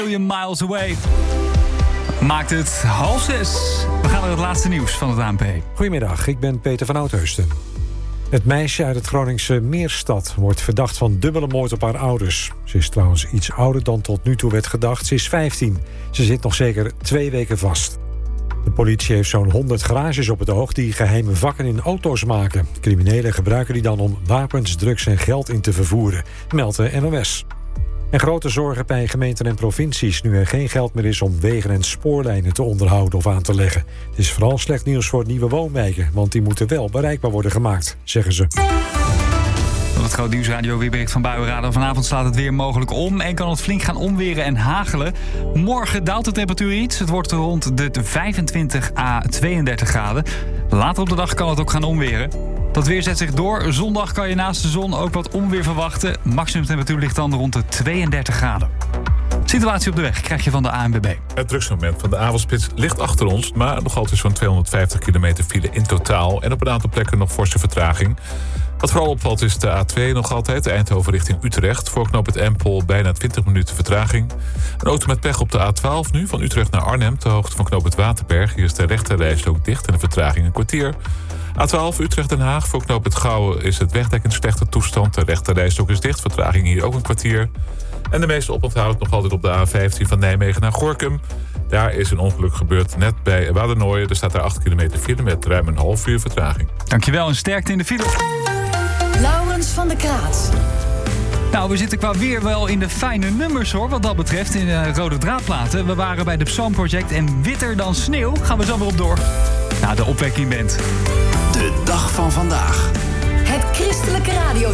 Million Miles Away. Maakt het 5:30. We gaan naar het laatste nieuws van het ANP. Goedemiddag, ik ben Peter van Oudheusden. Het meisje uit het Groningse Meerstad wordt verdacht van dubbele moord op haar ouders. Ze is trouwens iets ouder dan tot nu toe werd gedacht. Ze is 15. Ze zit nog zeker 2 weken vast. De politie heeft zo'n 100 garages op het oog die geheime vakken in auto's maken. Criminelen gebruiken die dan om wapens, drugs en geld in te vervoeren, meldt de NOS. En grote zorgen bij gemeenten en provincies nu er geen geld meer is om wegen en spoorlijnen te onderhouden of aan te leggen. Het is vooral slecht nieuws voor nieuwe woonwijken, want die moeten wel bereikbaar worden gemaakt, zeggen ze. Het Groot Nieuwsradio weerbericht van Buienradar. Vanavond slaat het weer mogelijk om en kan het flink gaan omweren en hagelen. Morgen daalt de temperatuur iets. Het wordt rond de 25 à 32 graden. Later op de dag kan het ook gaan omweren. Dat weer zet zich door. Zondag kan je naast de zon ook wat onweer verwachten. Maximumtemperatuur ligt dan rond de 32 graden. Situatie op de weg krijg je van de ANWB. Het drukste moment van de avondspits ligt achter ons, maar nog altijd zo'n 250 kilometer file in totaal. En op een aantal plekken nog forse vertraging. Wat vooral opvalt is de A2 nog altijd, Eindhoven richting Utrecht. Voor knooppunt Empel bijna 20 minuten vertraging. Een auto met pech op de A12 nu, van Utrecht naar Arnhem, ter hoogte van knooppunt Waterberg. Hier is de rechterrijstrook dicht en de vertraging een kwartier. A12 Utrecht-Den Haag, voor knooppunt Gouwen is het wegdek in slechte toestand. De rechterrijstrook is dicht, vertraging hier ook een kwartier. En de meeste oponthoud nog altijd op de A15 van Nijmegen naar Gorinchem. Daar is een ongeluk gebeurd net bij Wadernooien. Er staat daar 8 kilometer file met ruim een half uur vertraging. Dankjewel en sterkte in de file. Laurens van der Kraat. Nou, we zitten qua weer wel in de fijne nummers hoor, wat dat betreft, in de rode draadplaten. We waren bij de Psalm Project en witter dan sneeuw. Gaan we zo weer op door. Nou, de opwekking bent. De dag van vandaag. Het christelijke radio.